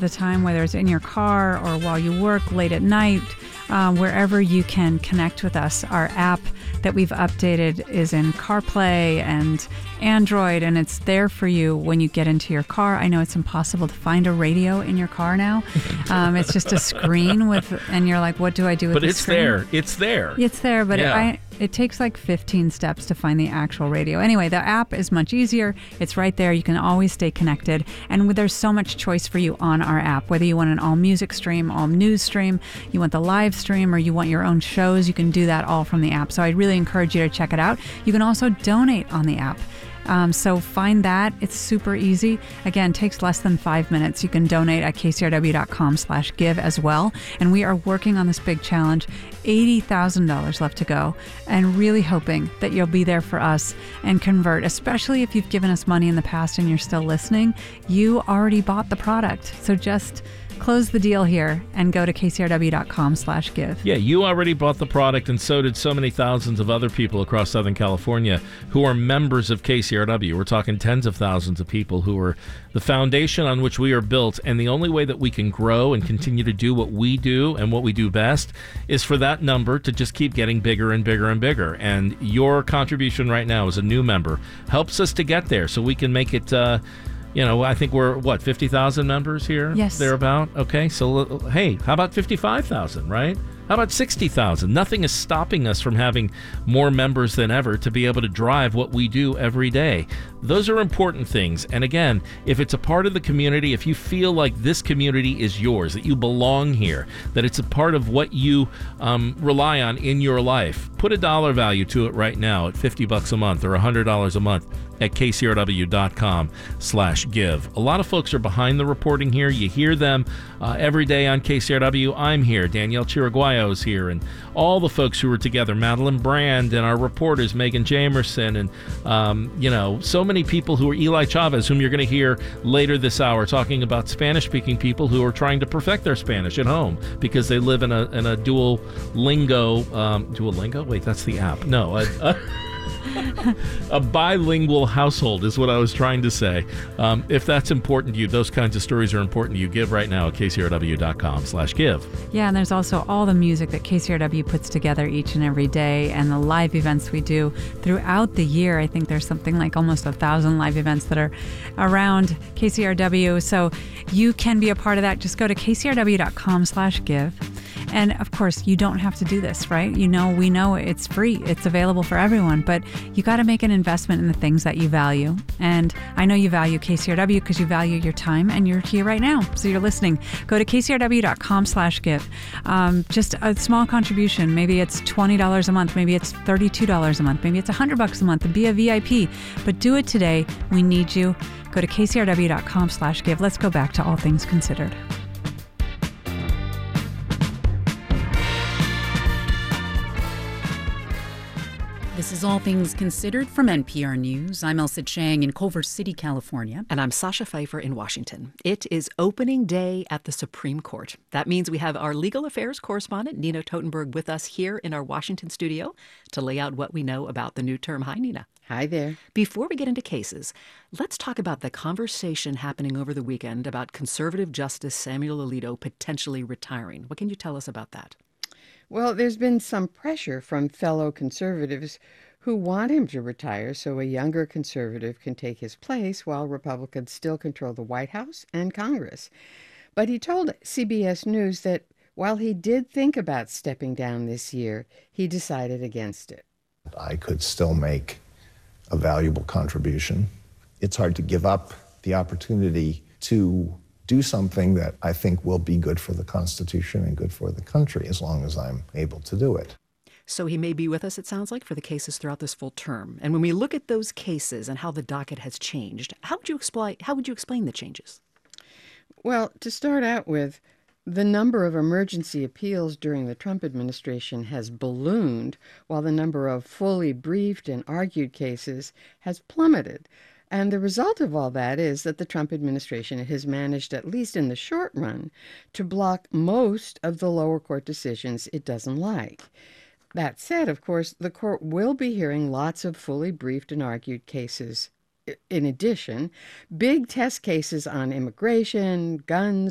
the time, whether it's in your car or while you work late at night, wherever you can connect with us. Our app that we've updated is in CarPlay and Android, and it's there for you when you get into your car. I know it's impossible to find a radio in your car now. It's just a screen and you're like, what do I do with this screen? But it's there. It's there, but it takes like 15 steps to find the actual radio. Anyway, the app is much easier. It's right there. You can always stay connected. And there's so much choice for you on our app. Whether you want an all music stream, all news stream, you want the live stream, or you want your own shows, you can do that all from the app. So I really encourage you to check it out. You can also donate on the app. So find that. It's super easy. Again, takes less than 5 minutes. You can donate at kcrw.com/give as well. And we are working on this big challenge. $80,000 left to go, and really hoping that you'll be there for us and convert, especially if you've given us money in the past and you're still listening. You already bought the product. So just close the deal here and go to kcrw.com/give. Yeah, you already bought the product, and so did so many thousands of other people across Southern California who are members of KCRW. We're talking tens of thousands of people who are the foundation on which we are built, and the only way that we can grow and continue to do what we do and what we do best is for that number to just keep getting bigger and bigger and bigger. And your contribution right now as a new member helps us to get there so we can make it I think we're, 50,000 members here? Yes. Thereabout? Okay, so, hey, how about 55,000, right? How about 60,000? Nothing is stopping us from having more members than ever to be able to drive what we do every day. Those are important things. And again, if it's a part of the community, if you feel like this community is yours, that you belong here, that it's a part of what you rely on in your life, put a dollar value to it right now at $50 a month or $100 a month at kcrw.com/give. A lot of folks are behind the reporting here. You hear them every day on KCRW. I'm here. Danielle Chiraguayo is here, and all the folks who are together, Madeline Brand and our reporters, Megan Jamerson, and so many people who are Eli Chavez, whom you're going to hear later this hour, talking about Spanish-speaking people who are trying to perfect their Spanish at home because they live in a dual lingo. Duolingo? Wait, that's the app. No, a bilingual household is what I was trying to say. If that's important to you, those kinds of stories are important to you, give right now at kcrw.com/give. Yeah, and there's also all the music that KCRW puts together each and every day, and the live events we do throughout the year. I think there's something like almost 1,000 live events that are around KCRW. So you can be a part of that. Just go to kcrw.com/give. And of course, you don't have to do this, right? We know it's free. It's available for everyone, but you got to make an investment in the things that you value. And I know you value KCRW because you value your time and you're here right now. So you're listening. Go to kcrw.com/give. Just a small contribution. Maybe it's $20 a month. Maybe it's $32 a month. Maybe it's $100 a month to be a VIP. But do it today. We need you. Go to kcrw.com/give. Let's go back to All Things Considered. This is All Things Considered from NPR News. I'm Elsa Chang in Culver City, California. And I'm Sasha Pfeiffer in Washington. It is opening day at the Supreme Court. That means we have our legal affairs correspondent, Nina Totenberg, with us here in our Washington studio to lay out what we know about the new term. Hi, Nina. Hi there. Before we get into cases, let's talk about the conversation happening over the weekend about conservative Justice Samuel Alito potentially retiring. What can you tell us about that? Well, there's been some pressure from fellow conservatives who want him to retire so a younger conservative can take his place while Republicans still control the White House and Congress. But he told CBS News that while he did think about stepping down this year, he decided against it. I could still make a valuable contribution. It's hard to give up the opportunity to do something that I think will be good for the Constitution and good for the country as long as I'm able to do it. So he may be with us, it sounds like, for the cases throughout this full term. And when we look at those cases and how the docket has changed, how would you explain the changes? Well, to start out with, the number of emergency appeals during the Trump administration has ballooned, while the number of fully briefed and argued cases has plummeted. And the result of all that is that the Trump administration has managed, at least in the short run, to block most of the lower court decisions it doesn't like. That said, of course, the court will be hearing lots of fully briefed and argued cases. In addition, big test cases on immigration, guns,